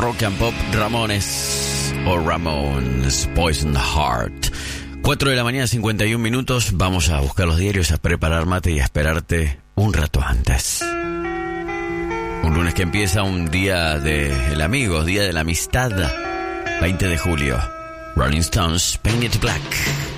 Rock and Pop, Ramones o Ramones, Poison Heart. 4 de la mañana, 51 minutos. Vamos a buscar los diarios, a preparar mate y a esperarte un rato antes. Un lunes que empieza, un día del amigo, día de la amistad. 20 de julio. Rolling Stones, Paint It Black.